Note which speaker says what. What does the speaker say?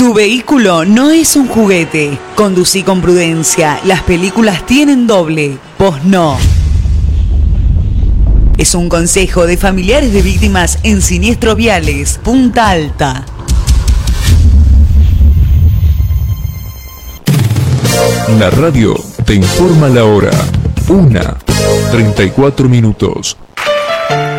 Speaker 1: Tu vehículo no es un juguete. Conducí con prudencia. Las películas tienen doble. Vos no. Es un consejo de familiares de víctimas en siniestros viales. Punta Alta.
Speaker 2: La radio te informa la hora. 1:34.